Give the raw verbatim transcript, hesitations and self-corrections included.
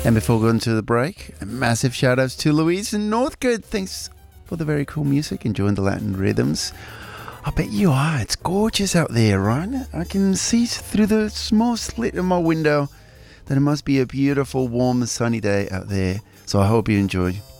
And before going to the break, a massive shout outs to Louise in Northcote. Thanks for the very cool music, enjoying the Latin rhythms. I bet you are. It's gorgeous out there, right? I can see through the small slit in my window that it must be a beautiful, warm, sunny day out there. So I hope you enjoy.